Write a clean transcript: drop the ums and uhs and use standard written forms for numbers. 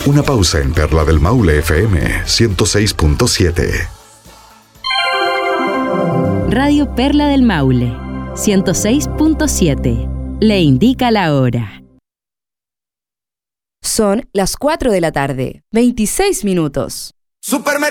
Una pausa en Perla del Maule FM 106.7. Radio Perla del Maule 106.7. Le indica la hora. Son las 4 de la tarde, 26 minutos. Supermercado